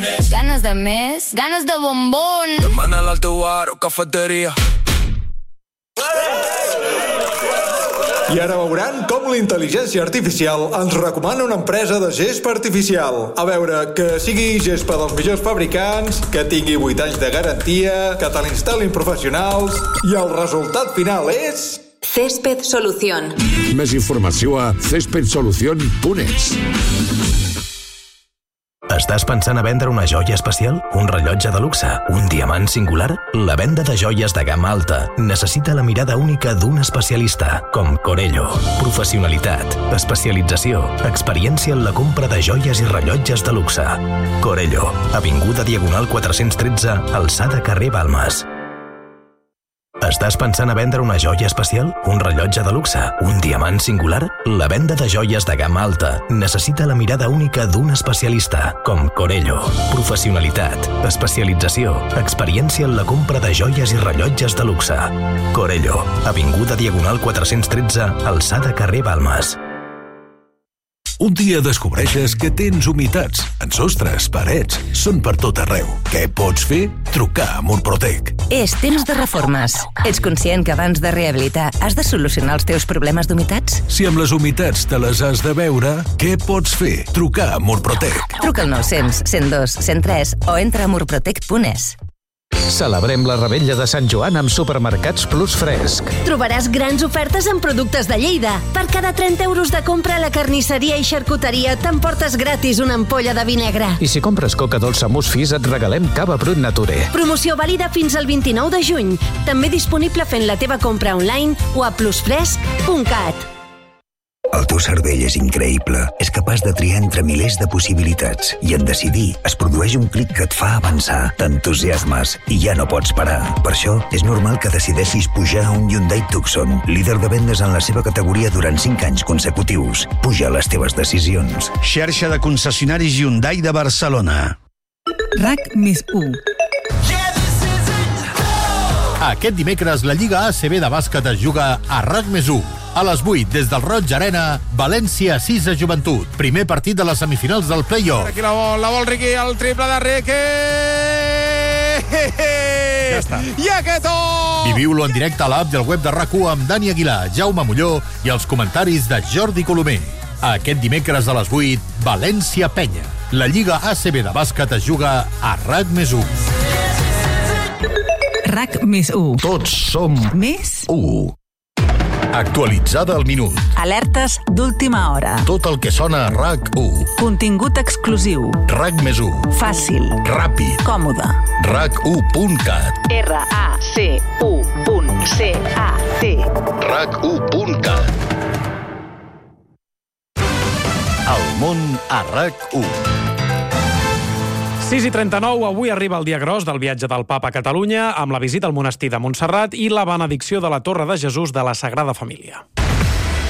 Ganes de més? Ganes de bombón? Demana'l al teu bar o cafeteria. I ara veuran com la intel·ligència artificial ens recomana una empresa de gespa artificial. A veure, que sigui gespa dels millors fabricants, que tingui 8 anys de garantia, que te l'instal·lin professionals, i el resultat final és... Césped Solución. Més informació a cespedsolucion.es. Estàs pensant a vendre una joia especial? Un rellotge de luxe? Un diamant singular? La venda de joies de gamma alta necessita la mirada única d'un especialista, com Corello. Professionalitat, especialització, experiència en la compra de joies i rellotges de luxe. Corello, avinguda Diagonal 413, alçada carrer Balmes. Estàs pensant a vendre una joia especial? Un rellotge de luxe? Un diamant singular? La venda de joies de gamma alta necessita la mirada única d'un especialista, com Corello. Professionalitat, especialització, experiència en la compra de joies i rellotges de luxe. Corello, avinguda Diagonal 413, alçada carrer Balmes. Un dia descobreixes que tens humitats en sostres, parets, són per tot arreu. Què pots fer? Trucar a Murprotec. És temps de reformes. Ets conscient que abans de rehabilitar has de solucionar els teus problemes d'humitats? Si amb les humitats te les has de veure, què pots fer? Trucar a Murprotec. Truca al 900 102 103 o entra a murprotec.es. Celebrem la Revetlla de Sant Joan amb Supermercats Plus Fresc. Trobaràs grans ofertes en productes de Lleida. Per cada 30 euros de compra a la carnisseria i xarcuteria t'emportes gratis una ampolla de vi negre. I si compres coca dolça Musfis et regalem cava Brut Nature. Promoció vàlida fins al 29 de juny. També disponible fent la teva compra online o a plusfresc.cat. El teu cervell és increïble. És capaç de triar entre milers de possibilitats. I en decidir es produeix un clic que et fa avançar. T'entusiasmes i ja no pots parar. Per això és normal que decideixis pujar a un Hyundai Tucson, líder de vendes en la seva categoria durant 5 anys consecutius. Puja les teves decisions. Xarxa de concessionaris Hyundai de Barcelona. RAC+1. Aquest dimecres la Lliga ACB de bàsquet es juga a RAC+1. A les 8, des del Roig Arena, València 6 a Joventut. Primer partit de les semifinals del play-off. Aquí la vol Riqui, el triple de Riqui! Ja està. I aquest Viviu-lo en directe a l'app del web de RAC1 amb Dani Aguilar, Jaume Molló i els comentaris de Jordi Colomer. Aquest dimecres a les 8, València Penya. La Lliga ACB de bàsquet es juga a RAC+1. RAC+1. Tots som més 1. Actualitzada al minut. Alertes d'última hora. Tot el que sona a RAC1. Contingut exclusiu. RAC+1. Fàcil. Ràpid. Còmode. RAC1.cat. RAC1.cat. RAC1.cat. El món a RAC1. 6:39, avui arriba el dia gros del viatge del Papa a Catalunya amb la visita al monestir de Montserrat i la benedicció de la Torre de Jesús de la Sagrada Família.